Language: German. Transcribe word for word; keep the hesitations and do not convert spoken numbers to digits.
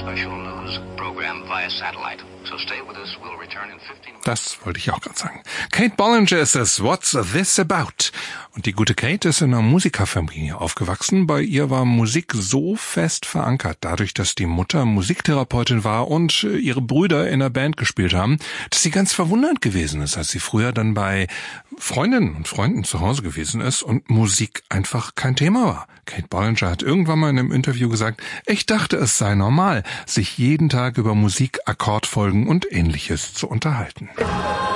Das wollte ich auch gerade sagen. Kate Bollinger ist es. What's this about? Und die gute Kate ist in einer Musikerfamilie aufgewachsen. Bei ihr war Musik so fest verankert, dadurch, dass die Mutter Musiktherapeutin war und ihre Brüder in einer Band gespielt haben, dass sie ganz verwundert gewesen ist, als sie früher dann bei Freundinnen und Freunden zu Hause gewesen ist und Musik einfach kein Thema war. Kate Bollinger hat irgendwann mal in einem Interview gesagt, ich dachte, es sei normal, sich jeden Tag über Musik, Akkordfolgen und Ähnliches zu unterhalten.